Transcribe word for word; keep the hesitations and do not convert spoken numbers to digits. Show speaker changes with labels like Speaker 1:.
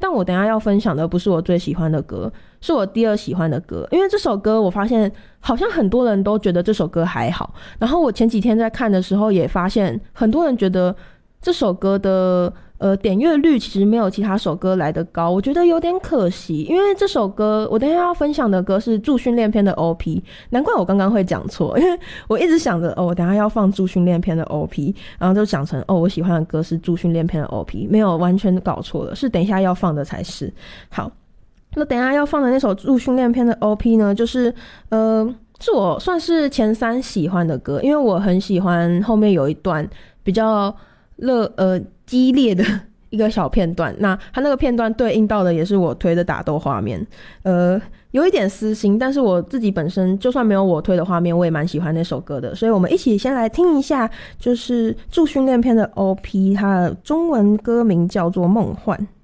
Speaker 1: 但我等一下要分享的不是我最喜欢的歌，是我第二喜欢的歌。因为这首歌我发现好像很多人都觉得这首歌还好，然后我前几天在看的时候也发现很多人觉得这首歌的呃点阅率其实没有其他首歌来得高，我觉得有点可惜。因为这首歌我等一下要分享的歌是助训练篇的 O P， 难怪我刚刚会讲错，因为我一直想着哦，我等一下要放助训练篇的 O P， 然后就讲成哦，我喜欢的歌是助训练篇的 O P， 没有，完全搞错了，是等一下要放的才是。好，那等一下要放的那首助训练篇的 O P 呢，就是呃是我算是前三喜欢的歌，因为我很喜欢后面有一段比较热呃激烈的一个小片段，那它那个片段对应到的也是我推的打斗画面，呃有一点私心，但是我自己本身就算没有我推的画面，我也蛮喜欢那首歌的，所以我们一起先来听一下，就是助训练篇的 O P， 它的中文歌名叫做梦幻。